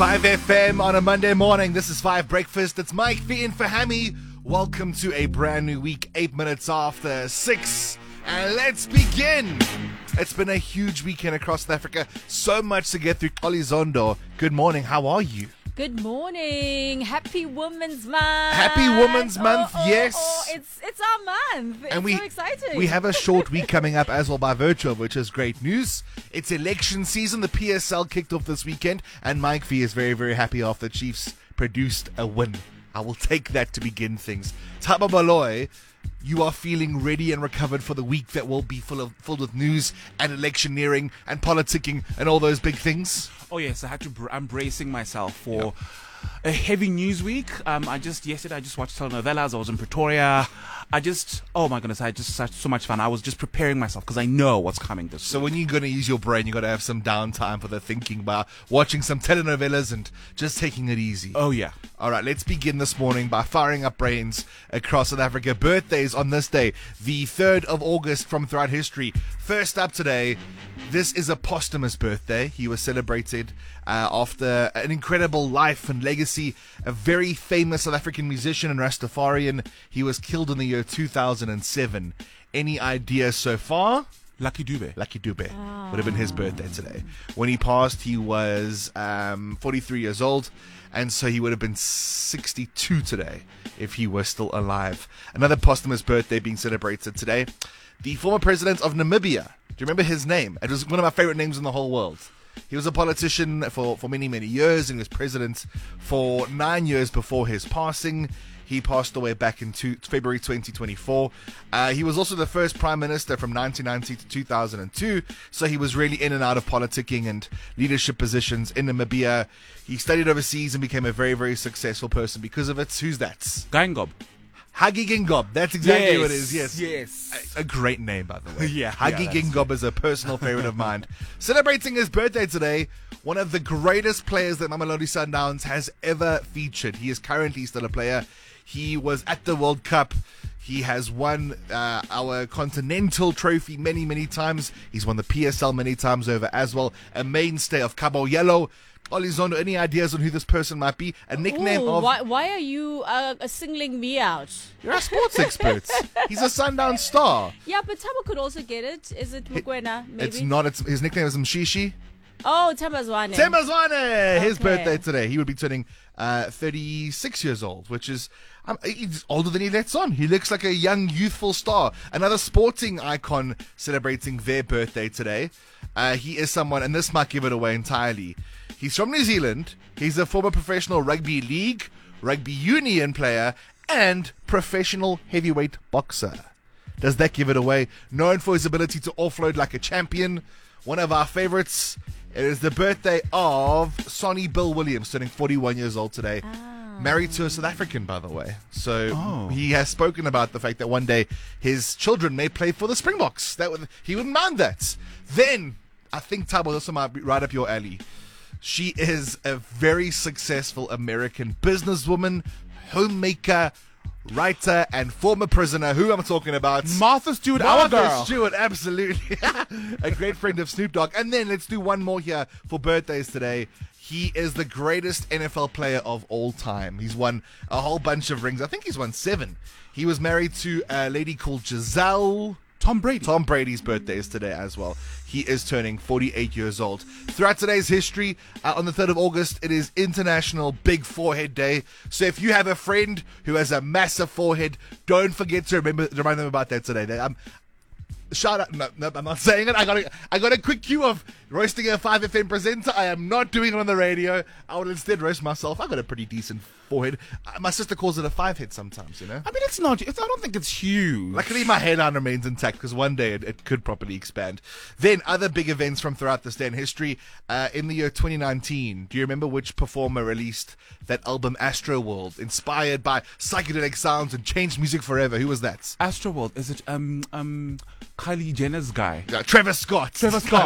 5FM on a Monday morning. This is 5 Breakfast. It's Mike V in for Hammy. Welcome to a brand new week, 8 minutes after 6. And let's begin. It's been a huge weekend across South Africa. So much to get through. Oli Zondo, good morning. How are you? Good morning. Happy Women's Month. Happy Women's Month, yes. It's our month. It's so exciting. We have a short week coming up as well by virtue of which is great news. It's election season. The PSL kicked off this weekend, and Mike V is very, very happy after the Chiefs produced a win. I will take that to begin things. Thabo Baloyi, you are feeling ready and recovered for the week that will be filled with news and electioneering and politicking and all those big things? Oh yes, I had to. I'm bracing myself for a heavy news week. Yesterday I just watched telenovelas. I was in Pretoria. Oh my goodness, I just had so much fun. I was just preparing myself because I know what's coming this week. So when you're going to use your brain, you got to have some downtime for the thinking by watching some telenovelas and just taking it easy. Oh yeah. All right, let's begin this morning by firing up brains across South Africa. Birthdays on this day, the 3rd of August from throughout history. First up today, this is a posthumous birthday. He was celebrated after an incredible life and legacy. A very famous South African musician and Rastafarian. He was killed in the year 2007. Any ideas so far? Lucky Dube. Would have been his birthday today. When he passed, he was 43 years old, and so he would have been 62 today if he were still alive. Another posthumous birthday being celebrated today. The former president of Namibia. Do you remember his name? It was one of my favorite names in the whole world. He was a politician for many, many years, and he was president for 9 years before his passing. He passed away back in February 2024. He was also the first prime minister from 1990 to 2002, so he was really in and out of politicking and leadership positions in Namibia. He studied overseas and became a very, very successful person because of it. Who's that? Geingob. Huggy Geingob. That's exactly what it is. Yes. A great name, by the way. Yeah. Huggy Geingob is a personal favorite of mine. Celebrating his birthday today, one of the greatest players that Mamelodi Sundowns has ever featured. He is currently still a player. He was at the World Cup. He has won our Continental Trophy many, many times. He's won the PSL many times over as well. A mainstay of Cabo Yellow. Oli Zondo, any ideas on who this person might be? A nickname of... Why are you singling me out? You're a sports expert. He's a Sundown star. Yeah, but Thabo could also get it. Is it Mokoena, maybe? It's not. His nickname is Mshishi. Oh, Thembazwane. His birthday today. He would be turning 36 years old, which is... he's older than he lets on. He looks like a young, youthful star. Another sporting icon celebrating their birthday today. He is someone, and this might give it away entirely. He's from New Zealand. He's a former professional rugby league, rugby union player, and professional heavyweight boxer. Does that give it away? Known for his ability to offload like a champion. One of our favorites. It is the birthday of Sonny Bill Williams, turning 41 years old today. Married to a South African, by the way. So he has spoken about the fact that one day his children may play for the Springboks. He wouldn't mind that. Then, I think Thabo also might be right up your alley. She is a very successful American businesswoman, homemaker, writer, and former prisoner. Who I'm talking about? Martha Stewart, our girl. Martha Stewart, absolutely. A great friend of Snoop Dogg. And then let's do one more here for birthdays today. He is the greatest NFL player of all time. He's won a whole bunch of rings. I think he's won 7. He was married to a lady called Giselle. Tom Brady. Tom Brady's birthday is today as well. He is turning 48 years old. Throughout today's history, on the 3rd of August, it is International Big Forehead Day. So if you have a friend who has a massive forehead, don't forget to remind them about that today. Shout out! No, I'm not saying it. I got a quick cue of roasting a 5FM presenter. I am not doing it on the radio. I will instead roast myself. I got a pretty decent forehead. My sister calls it a 5-head sometimes. You know. I mean, it's not. I don't think it's huge. Luckily, my hairline remains intact because one day it could properly expand. Then other big events from throughout this day in history. In the year 2019, do you remember which performer released that album Astroworld, inspired by psychedelic sounds and changed music forever? Who was that? Astroworld. Is it Kylie Jenner's guy? Travis Scott.